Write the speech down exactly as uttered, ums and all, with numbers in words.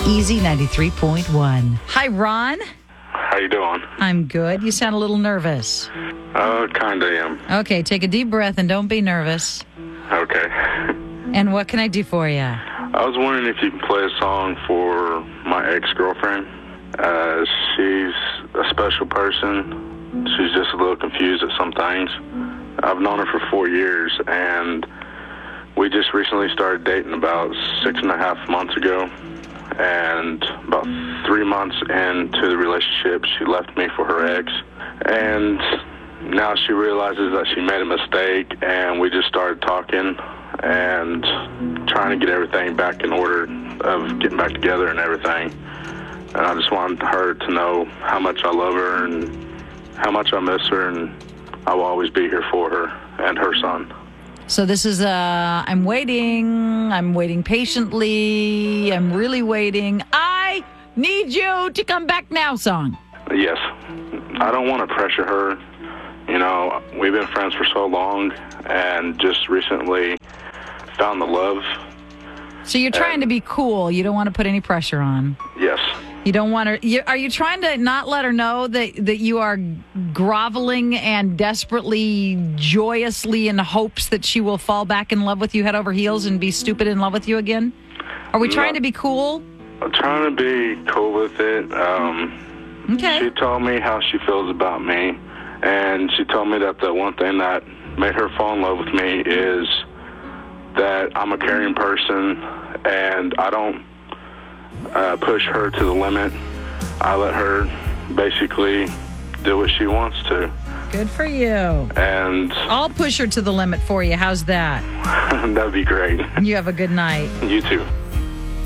Easy ninety-three point one. Hi, Ron. How you doing? I'm good. You sound a little nervous. Uh, kinda am. Okay, take a deep breath and don't be nervous. Okay. And what can I do for you? I was wondering if you can play a song for my ex-girlfriend. Uh, she's a special person. She's just a little confused at some things. I've known her for four years, and we just recently started dating about six and a half months ago. And about three months into the relationship, she left me for her ex. And now she realizes that she made a mistake, and we just started talking and trying to get everything back in order of getting back together and everything. And I just wanted her to know how much I love her and how much I miss her, and I will always be here for her and her son. So this is uh I'm waiting. I'm waiting patiently. I'm really waiting. I need you to come back now song. Yes. I don't want to pressure her. You know, we've been friends for so long and just recently found the love. So you're trying and, to be cool. You don't want to put any pressure on. Yes. You don't want to... You, are you trying to not let her know that, that you are groveling and desperately, joyously in hopes that she will fall back in love with you head over heels and be stupid in love with you again? Are we trying no, to be cool? I'm trying to be cool with it. Um, okay. She told me how she feels about me, and she told me that the one thing that made her fall in love with me is that I'm a caring person, and I don't uh, push her to the limit. I let her basically do what she wants to. Good for you. And I'll push her to the limit for you. How's that? that'd be great. You have a good night. You too.